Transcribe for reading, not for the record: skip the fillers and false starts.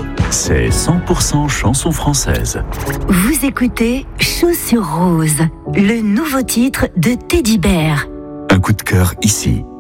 c'est 100% chanson française. Vous écoutez Chaussures Roses, le nouveau titre de Teddy Bear. Un coup de cœur ici,